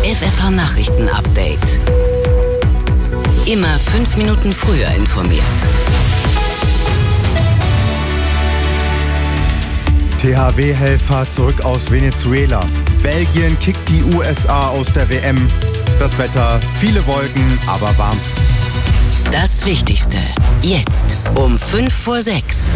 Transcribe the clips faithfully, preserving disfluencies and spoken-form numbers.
F F H-Nachrichten-Update. Immer fünf Minuten früher informiert. T H W-Helfer zurück aus Venezuela. Belgien kickt die U S A aus der W M. Das Wetter, viele Wolken, aber warm. Das Wichtigste, jetzt um fünf vor sechs.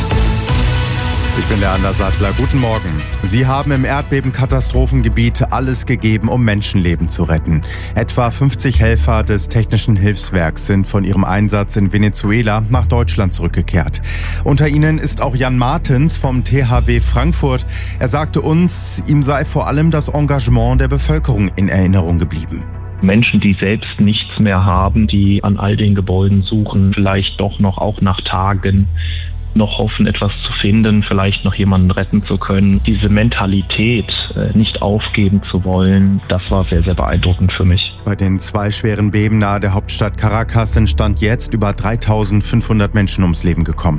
Ich bin der Anders Sattler. Guten Morgen. Sie haben im Erdbebenkatastrophengebiet alles gegeben, um Menschenleben zu retten. Etwa fünfzig Helfer des Technischen Hilfswerks sind von ihrem Einsatz in Venezuela nach Deutschland zurückgekehrt. Unter ihnen ist auch Jan Martens vom T H W Frankfurt. Er sagte uns, ihm sei vor allem das Engagement der Bevölkerung in Erinnerung geblieben. Menschen, die selbst nichts mehr haben, die an all den Gebäuden suchen, vielleicht doch noch auch nach Tagen noch hoffen, etwas zu finden, vielleicht noch jemanden retten zu können. Diese Mentalität, nicht aufgeben zu wollen, das war sehr, sehr beeindruckend für mich. Bei den zwei schweren Beben nahe der Hauptstadt Caracas sind Stand jetzt über dreitausendfünfhundert Menschen ums Leben gekommen.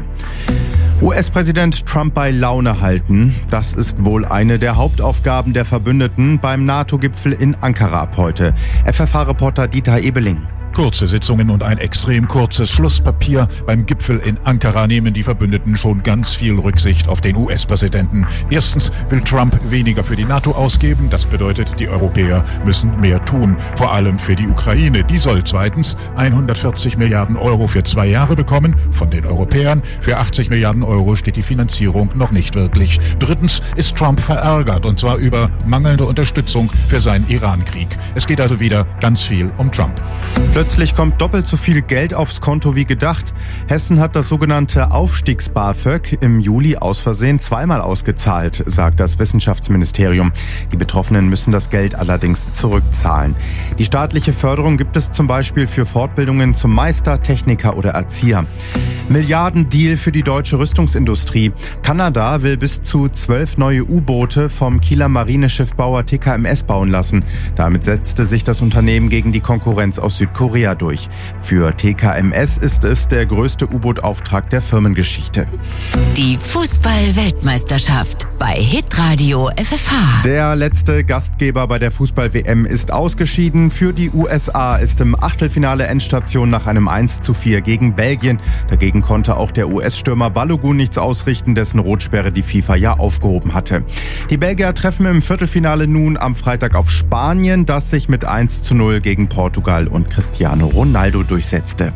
U S-Präsident Trump bei Laune halten, das ist wohl eine der Hauptaufgaben der Verbündeten beim NATO-Gipfel in Ankara ab heute. F F H-Reporter Dieter Ebeling. Kurze Sitzungen und ein extrem kurzes Schlusspapier. Beim Gipfel in Ankara nehmen die Verbündeten schon ganz viel Rücksicht auf den U S-Präsidenten. Erstens will Trump weniger für die NATO ausgeben. Das bedeutet, die Europäer müssen mehr tun. Vor allem für die Ukraine. Die soll zweitens hundertvierzig Milliarden Euro für zwei Jahre bekommen von den Europäern. Für achtzig Milliarden Euro steht die Finanzierung noch nicht wirklich. Drittens ist Trump verärgert, und zwar über mangelnde Unterstützung für seinen Iran-Krieg. Es geht also wieder ganz viel um Trump. Plötzlich kommt doppelt so viel Geld aufs Konto wie gedacht. Hessen hat das sogenannte Aufstiegs-BAföG im Juli aus Versehen zweimal ausgezahlt, sagt das Wissenschaftsministerium. Die Betroffenen müssen das Geld allerdings zurückzahlen. Die staatliche Förderung gibt es zum Beispiel für Fortbildungen zum Meister, Techniker oder Erzieher. Milliardendeal für die deutsche Rüstungsindustrie. Kanada will bis zu zwölf neue U-Boote vom Kieler Marineschiffbauer T K M S bauen lassen. Damit setzte sich das Unternehmen gegen die Konkurrenz aus Südkorea durch. Für T K M S ist es der größte U-Boot-Auftrag der Firmengeschichte. Die Fußball-Weltmeisterschaft bei Hitradio F F H. Der letzte Gastgeber bei der Fußball-W M ist ausgeschieden. Für die U S A ist im Achtelfinale Endstation nach einem eins zu vier gegen Belgien. Dagegen konnte auch der U S-Stürmer Balogun nichts ausrichten, dessen Rotsperre die FIFA ja aufgehoben hatte. Die Belgier treffen im Viertelfinale nun am Freitag auf Spanien, das sich mit eins zu null gegen Portugal und Cristiano Ronaldo durchsetzte.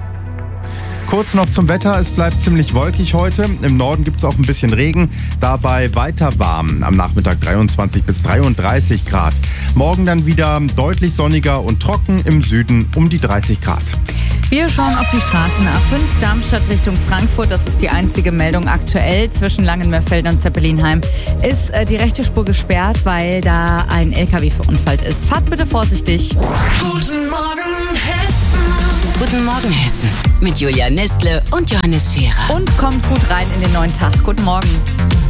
Kurz noch zum Wetter. Es bleibt ziemlich wolkig heute. Im Norden gibt es auch ein bisschen Regen. Dabei weiter warm. Am Nachmittag dreiundzwanzig bis dreiunddreißig Grad. Morgen dann wieder deutlich sonniger und trocken. Im Süden um die dreißig Grad. Wir schauen auf die Straßen. A fünf Darmstadt Richtung Frankfurt. Das ist die einzige Meldung aktuell. Zwischen Langenmörfelden und Zeppelinheim ist äh, die rechte Spur gesperrt, weil da ein L K W verunfallt ist. Fahrt bitte vorsichtig. Guten Morgen, Hessen. Guten Morgen, Hessen. Mit Julia Nestle und Johannes Scherer. Und kommt gut rein in den neuen Tag. Guten Morgen.